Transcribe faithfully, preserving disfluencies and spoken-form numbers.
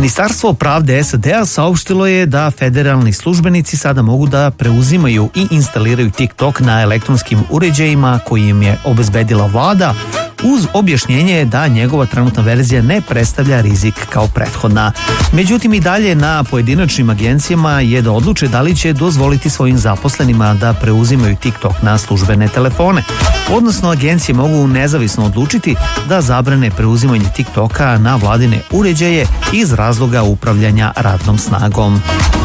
Ministarstvo pravde es a de a saopštilo je da federalni službenici sada mogu da preuzimaju i instaliraju TikTok na elektronskim uređajima koji im je obezbedila vlada, uz objašnjenje da njegova trenutna verzija ne predstavlja rizik kao prethodna. Međutim, i dalje na pojedinačnim agencijama je da odluče da li će dozvoliti svojim zaposlenima da preuzimaju TikTok na službene telefone. Odnosno, agencije mogu nezavisno odlučiti da zabrane preuzimanje TikToka na vladine uređaje iz razloga upravljanja radnom snagom.